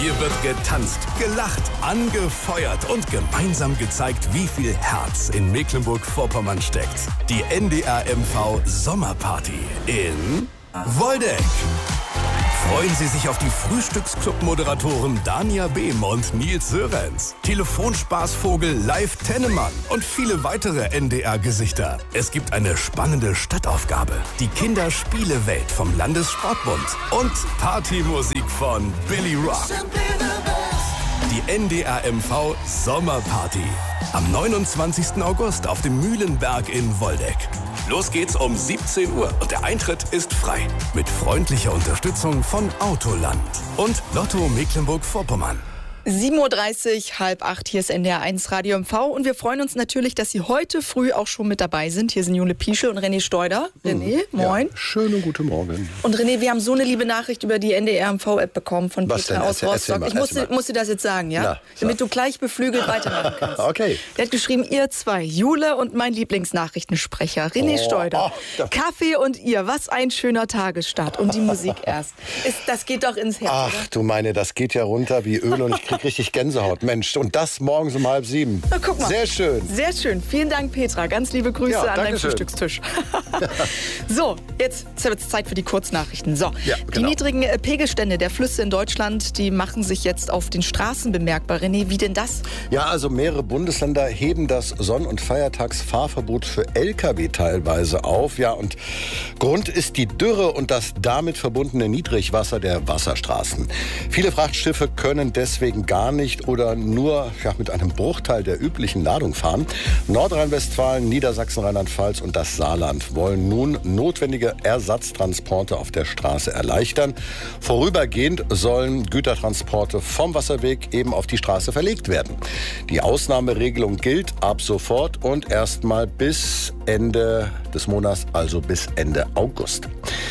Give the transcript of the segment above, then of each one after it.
Hier wird getanzt, gelacht, angefeuert und gemeinsam gezeigt, wie viel Herz in Mecklenburg-Vorpommern steckt. Die NDR MV Sommerparty in Woldeck. Freuen Sie sich auf die Frühstücksclub-Moderatoren Dania Behm und Nils Sörenz, Telefonspaßvogel Live Tennemann und viele weitere NDR-Gesichter. Es gibt eine spannende Stadtaufgabe, die Kinderspielewelt vom Landessportbund und Partymusik von Billy Rock. Die NDR MV Sommerparty am 29. August auf dem Mühlenberg in Woldeck. Los geht's um 17 Uhr und der Eintritt ist frei. Mit freundlicher Unterstützung von Autoland und Lotto Mecklenburg-Vorpommern. 7.30 Uhr, 7:30, hier ist NDR 1 Radio MV und wir freuen uns natürlich, dass Sie heute früh auch schon mit dabei sind. Hier sind Jule Pieschel und René Steuder. René, moin. Ja, schönen guten Morgen. Und René, wir haben so eine liebe Nachricht über die NDR MV-App bekommen von Petra aus Rostock. Ich muss dir das jetzt sagen, ja? Damit du gleich beflügelt weitermachen kannst. Okay. Der hat geschrieben, ihr zwei, Jule und mein Lieblingsnachrichtensprecher, René Steuder. Kaffee und ihr, was ein schöner Tagesstart. Und die Musik erst. Das geht doch ins Herz, Ach, oder? du meine, das geht ja runter wie Öl und ich krieg richtig Gänsehaut. Mensch, und das morgens um 6:30. Na, guck mal. Sehr schön. Sehr schön. Vielen Dank, Petra. Ganz liebe Grüße an deinen Frühstückstisch. So, jetzt wird es Zeit für die Kurznachrichten. So, ja, Die genau. niedrigen Pegelstände der Flüsse in Deutschland, die machen sich jetzt auf den Straßen bemerkbar. René, wie denn das? Ja, also mehrere Bundesländer heben das Sonn- und Feiertagsfahrverbot für Lkw teilweise auf. Ja, und Grund ist die Dürre und das damit verbundene Niedrigwasser der Wasserstraßen. Viele Frachtschiffe können deswegen gar nicht oder nur mit einem Bruchteil der üblichen Ladung fahren. Nordrhein-Westfalen, Niedersachsen, Rheinland-Pfalz und das Saarland wollen nun notwendige Ersatztransporte auf der Straße erleichtern. Vorübergehend sollen Gütertransporte vom Wasserweg eben auf die Straße verlegt werden. Die Ausnahmeregelung gilt ab sofort und erstmal bis Ende des Monats, also bis Ende August.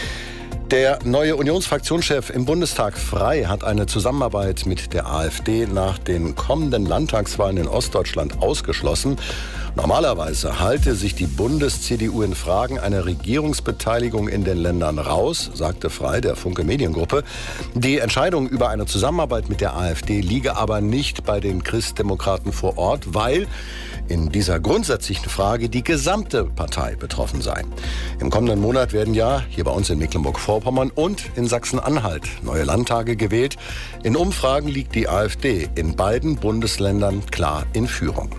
Der neue Unionsfraktionschef im Bundestag Frey hat eine Zusammenarbeit mit der AfD nach den kommenden Landtagswahlen in Ostdeutschland ausgeschlossen. Normalerweise halte sich die Bundes-CDU in Fragen einer Regierungsbeteiligung in den Ländern raus, sagte Frey der Funke Mediengruppe. Die Entscheidung über eine Zusammenarbeit mit der AfD liege aber nicht bei den Christdemokraten vor Ort, weil in dieser grundsätzlichen Frage die gesamte Partei betroffen sei. Im kommenden Monat werden ja hier bei uns in Mecklenburg-Vorpommern und in Sachsen-Anhalt neue Landtage gewählt. In Umfragen liegt die AfD in beiden Bundesländern klar in Führung.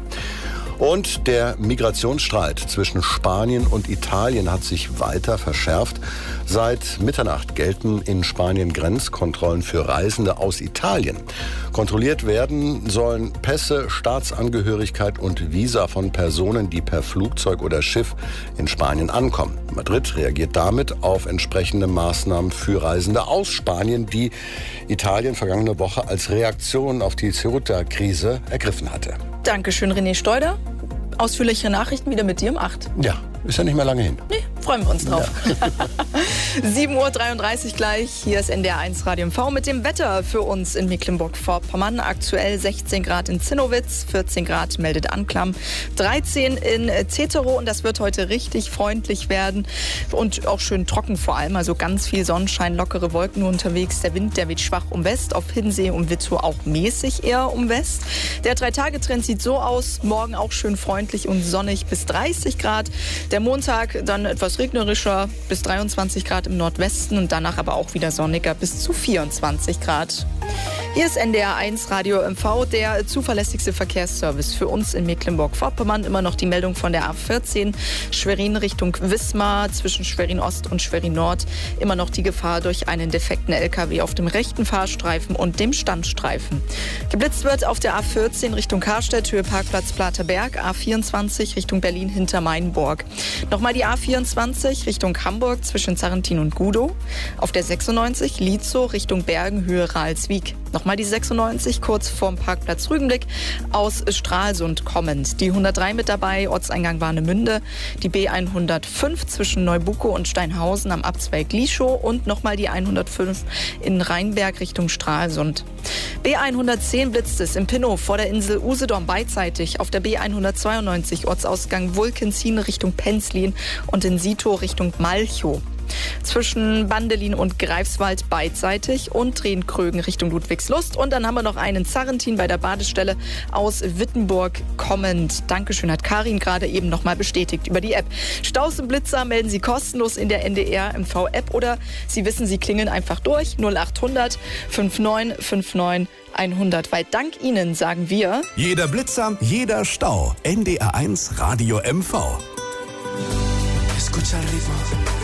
Und der Migrationsstreit zwischen Spanien und Italien hat sich weiter verschärft. Seit Mitternacht gelten in Spanien Grenzkontrollen für Reisende aus Italien. Kontrolliert werden sollen Pässe, Staatsangehörigkeit und Visa von Personen, die per Flugzeug oder Schiff in Spanien ankommen. Madrid reagiert damit auf entsprechende Maßnahmen für Reisende aus Spanien, die Italien vergangene Woche als Reaktion auf die Ceuta-Krise ergriffen hatte. Dankeschön, René Steuder. Ausführliche Nachrichten wieder mit dir um 8. Ja, ist ja nicht mehr lange hin. Nee, freuen wir uns drauf. Ja. 7.33 Uhr gleich. Hier ist NDR 1 Radio MV mit dem Wetter für uns in Mecklenburg-Vorpommern. Aktuell 16 Grad in Zinnowitz, 14 Grad meldet Anklam, 13 in Zeterow und das wird heute richtig freundlich werden und auch schön trocken vor allem. Also ganz viel Sonnenschein, lockere Wolken unterwegs. Der Wind, der weht schwach um West, auf Hiddensee und Witzow auch mäßig eher um West. Der 3-Tage-Trend sieht so aus, morgen auch schön freundlich und sonnig bis 30 Grad. Der Montag dann etwas regnerischer bis 23 Grad im Nordwesten und danach aber auch wieder sonniger bis zu 24 Grad. Hier ist NDR 1 Radio MV, der zuverlässigste Verkehrsservice für uns in Mecklenburg-Vorpommern. Immer noch die Meldung von der A14 Schwerin Richtung Wismar zwischen Schwerin Ost und Schwerin Nord. Immer noch die Gefahr durch einen defekten LKW auf dem rechten Fahrstreifen und dem Standstreifen. Geblitzt wird auf der A14 Richtung Karstedt, Höhe Parkplatz Platerberg, A24 Richtung Berlin hinter Mainburg. Nochmal die A24 Richtung Hamburg zwischen Sarrentin und Gudow. Auf der 96 Lietzow Richtung Bergen, Höhe Ralswiek. Nochmal die 96 kurz vorm Parkplatz Rügenblick aus Stralsund kommend. Die 103 mit dabei, Ortseingang Warnemünde. Die B105 zwischen Neubukow und Steinhausen am Abzweig Lieschow und nochmal die 105 in Rheinberg Richtung Stralsund. B110 blitzt es im Pinnow vor der Insel Usedom beidseitig. Auf der B192 Ortsausgang Wulkenzin Richtung Penzlin und in Sito Richtung Malchow. zwischen Bandelin und Greifswald beidseitig und Tränenkrögen Richtung Ludwigslust. Und dann haben wir noch einen Zarrentin bei der Badestelle aus Wittenburg kommend. Dankeschön, hat Karin gerade eben nochmal bestätigt über die App. Staus und Blitzer melden Sie kostenlos in der NDR MV-App oder Sie wissen, Sie klingeln einfach durch 0800 5959 100. Weil dank Ihnen sagen wir: Jeder Blitzer, jeder Stau. NDR 1 Radio MV. Escucha el ritmo.